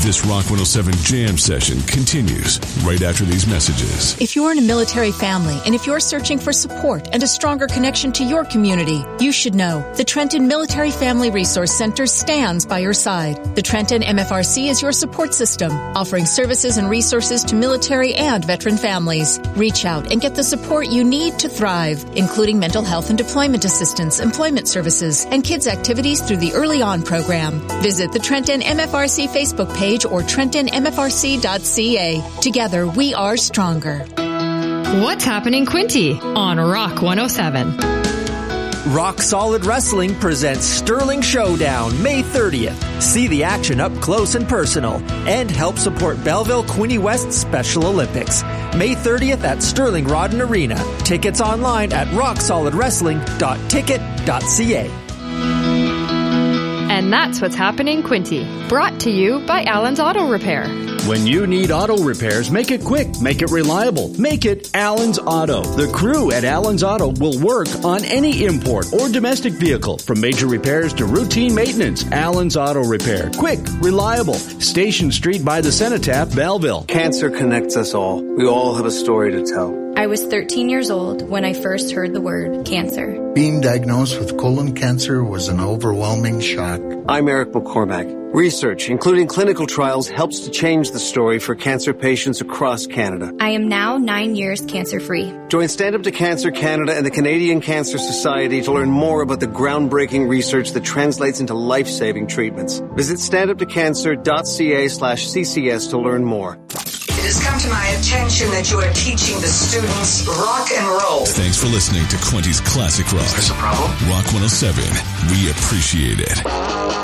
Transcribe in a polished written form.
This Rock 107 Jam session continues right after these messages. If you're in a military family and if you're searching for support and a stronger connection to your community, you should know the Trenton Military Family Resource Center stands by your side. The Trenton MFRC is your support system, offering services and resources to military and veteran families. Reach out and get the support you need to thrive, including mental health and deployment assistance, employment services, and kids' activities through the Early On program. Visit the Trenton MFRC Facebook page or trentonmfrc.ca. Together, we are stronger. What's happening, Quinty, on Rock 107? Rock Solid Wrestling presents Sterling Showdown May 30th. See the action up close and personal and help support Belleville Quinte West Special Olympics. May 30th at Sterling Rodden Arena. Tickets online at rocksolidwrestling.ticket.ca. And that's what's happening, Quinty. Brought to you by Allen's Auto Repair. When you need auto repairs, make it quick, make it reliable, make it Allen's Auto. The crew at Allen's Auto will work on any import or domestic vehicle, from major repairs to routine maintenance. Allen's Auto Repair. Quick, reliable. Station Street by the Cenotaph, Belleville. Cancer connects us all. We all have a story to tell. I was 13 years old when I first heard the word cancer. Being diagnosed with colon cancer was an overwhelming shock. I'm Eric McCormack. Research, including clinical trials, helps to change the story for cancer patients across Canada. I am now 9 years cancer-free. Join Stand Up to Cancer Canada and the Canadian Cancer Society to learn more about the groundbreaking research that translates into life-saving treatments. Visit standuptocancer.ca/CCS to learn more. It has come to my attention that you are teaching the students rock and roll. Thanks for listening to Quinty's Classic Rock. Is this a problem? Rock 107. We appreciate it.